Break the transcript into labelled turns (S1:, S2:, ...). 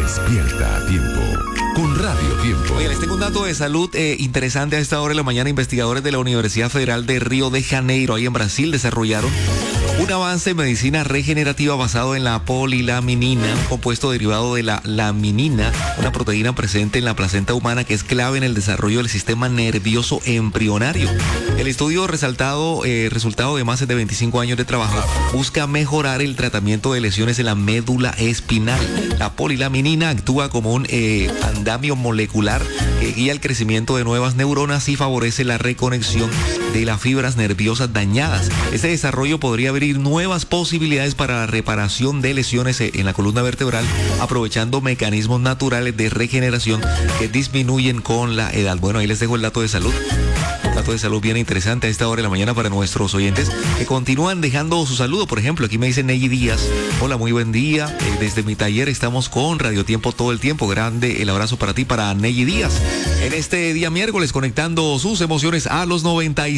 S1: Despierta a tiempo con Radio Tiempo.
S2: Oye, les tengo un dato de salud interesante a esta hora de la mañana. Investigadores de la Universidad Federal de Río de Janeiro, ahí en Brasil, desarrollaron un avance en medicina regenerativa basado en la polilaminina, un compuesto derivado de la laminina, una proteína presente en la placenta humana que es clave en el desarrollo del sistema nervioso embrionario. El estudio resultado de más de 25 años de trabajo busca mejorar el tratamiento de lesiones en la médula espinal. La polilaminina actúa como un andamio molecular que guía el crecimiento de nuevas neuronas y favorece la reconexión de las fibras nerviosas dañadas. Este desarrollo podría abrir nuevas posibilidades para la reparación de lesiones en la columna vertebral, aprovechando mecanismos naturales de regeneración que disminuyen con la edad. Bueno, ahí les dejo el dato de salud. Dato de salud bien interesante a esta hora de la mañana para nuestros oyentes que continúan dejando su saludo. Por ejemplo, aquí me dice Neyi Díaz: hola, muy buen día, desde mi taller estamos con Radio Tiempo todo el tiempo. Grande el abrazo para ti, para Neyi Díaz, en este día miércoles, conectando sus emociones a los 96.